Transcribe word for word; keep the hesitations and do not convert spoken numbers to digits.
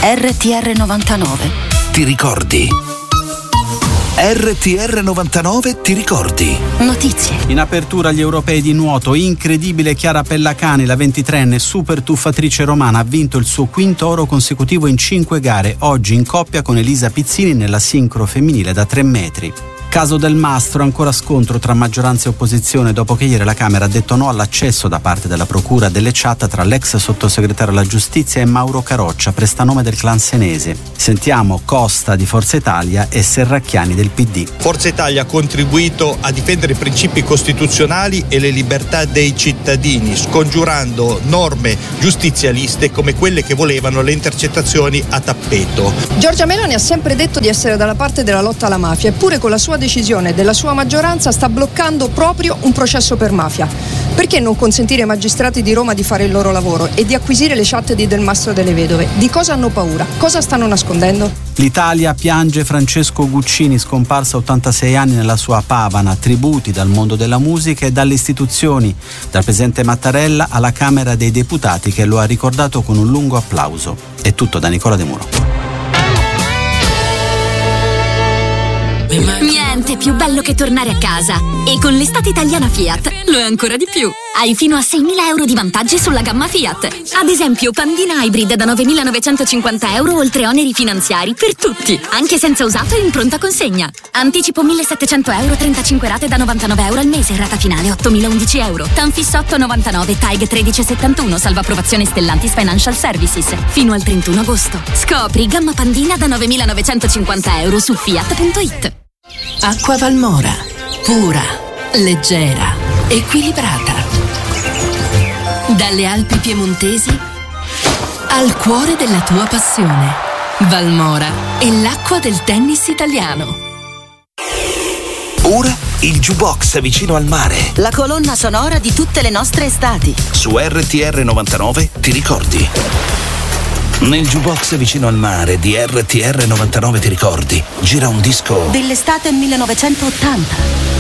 R T R novantanove. Ti ricordi? R T R novantanove ti ricordi? Notizie. In apertura agli europei di nuoto, incredibile Chiara Pellacani, la ventitreenne super tuffatrice romana, ha vinto il suo quinto oro consecutivo in cinque gare, oggi in coppia con Elisa Pizzini nella sincro femminile da tre metri. Caso Del Mastro, ancora scontro tra maggioranza e opposizione dopo che ieri la Camera ha detto no all'accesso da parte della Procura delle chat tra l'ex sottosegretario alla Giustizia e Mauro Caroccia, prestanome del clan senese. Sentiamo Costa di Forza Italia e Serracchiani del P D. Forza Italia ha contribuito a difendere i principi costituzionali e le libertà dei cittadini, scongiurando norme giustizialiste come quelle che volevano le intercettazioni a tappeto. Giorgia Meloni ha sempre detto di essere dalla parte della lotta alla mafia, eppure con la sua decisione della sua maggioranza sta bloccando proprio un processo per mafia. Perché non consentire ai magistrati di Roma di fare il loro lavoro e di acquisire le chat di Del Mastro delle Vedove? Di cosa hanno paura? Cosa stanno nascondendo? L'Italia piange Francesco Guccini, scomparso a ottantasei anni nella sua Pavana. Tributi dal mondo della musica e dalle istituzioni, dal presidente Mattarella alla Camera dei Deputati che lo ha ricordato con un lungo applauso. È tutto da Nicola De Muro. Niente più bello che tornare a casa. E con l'estate italiana Fiat lo è ancora di più. Hai fino a seimila euro di vantaggi sulla gamma Fiat. Ad esempio Pandina Hybrid da novemilanovecentocinquanta euro oltre oneri finanziari per tutti, anche senza usato e in pronta consegna. Anticipo millesettecento euro, trentacinque rate da novantanove euro al mese, rata finale ottomilaundici euro. Tanfis otto novantanove, T A I G tredici settantuno, salva approvazione Stellantis Financial Services. Fino al trentuno agosto. Scopri gamma Pandina da novemilanovecentocinquanta euro su fiat punto it. Acqua Valmora, pura, leggera, equilibrata. Dalle Alpi piemontesi al cuore della tua passione. Valmora è l'acqua del tennis italiano. Ora il jukebox vicino al mare. La colonna sonora di tutte le nostre estati. Su R T R novantanove ti ricordi? Nel jukebox vicino al mare di R T R novantanove ti ricordi? Gira un disco dell'estate millenovecentottanta.